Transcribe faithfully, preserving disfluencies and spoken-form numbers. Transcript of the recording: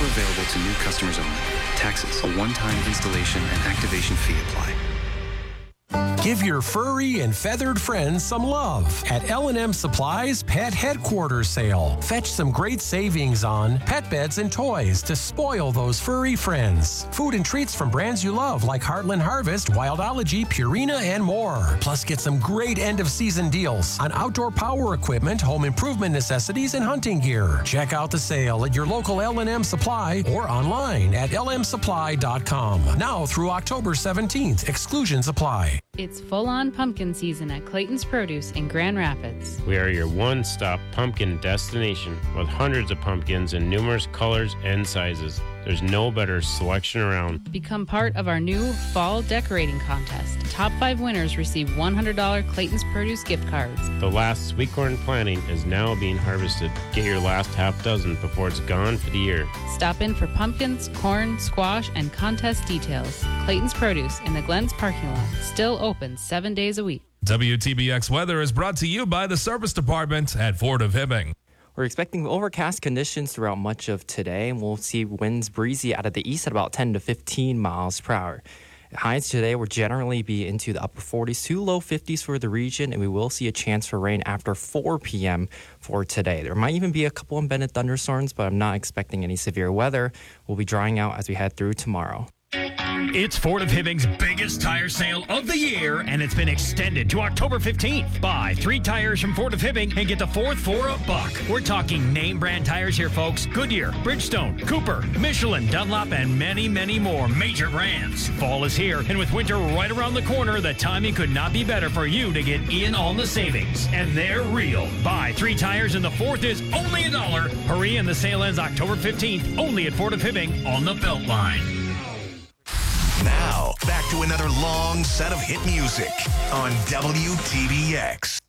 available to new customers only. Taxes, a one-time installation and activation fee apply. Give your furry and feathered friends some love at L and M Supply's Pet Headquarters Sale. Fetch some great savings on pet beds and toys to spoil those furry friends. Food and treats from brands you love like Heartland Harvest, Wildology, Purina, and more. Plus, get some great end-of-season deals on outdoor power equipment, home improvement necessities, and hunting gear. Check out the sale at your local L and M Supply or online at L M supply dot com. Now through October seventeenth. Exclusions apply. It's full-on pumpkin season at Clayton's Produce in Grand Rapids. We are your one-stop pumpkin destination with hundreds of pumpkins in numerous colors and sizes. There's no better selection around. Become part of our new fall decorating contest. Top five winners receive one hundred dollars Clayton's Produce gift cards. The last sweet corn planting is now being harvested. Get your last half dozen before it's gone for the year. Stop in for pumpkins, corn, squash, and contest details. Clayton's Produce in the Glens parking lot. Still open seven days a week. W T B X weather is brought to you by the Service Department at Ford of Hibbing. We're expecting overcast conditions throughout much of today, and we'll see winds breezy out of the east at about ten to fifteen miles per hour. Highs today will generally be into the upper forties to low fifties for the region, and we will see a chance for rain after four p.m. for today. There might even be a couple embedded thunderstorms, but I'm not expecting any severe weather. We'll be drying out as we head through tomorrow. It's Ford of Hibbing's biggest tire sale of the year, and it's been extended to October fifteenth. Buy three tires from Ford of Hibbing and get the fourth for a buck. We're talking name brand tires here, folks. Goodyear, Bridgestone, Cooper, Michelin, Dunlop, and many, many more major brands. Fall is here, and with winter right around the corner, the timing could not be better for you to get in on the savings. And they're real. Buy three tires and the fourth is only a dollar. Hurry, and the sale ends October fifteenth, only at Ford of Hibbing on the Beltline. Now, back to another long set of hit music on W T B X.